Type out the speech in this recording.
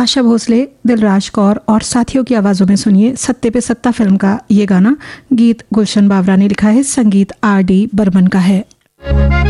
आशा भोसले, दिलराज कौर और साथियों की आवाज़ों में सुनिए सत्ते पे सत्ता फिल्म का ये गाना। गीत गुलशन बावरा ने लिखा है, संगीत R.D. बर्मन का है।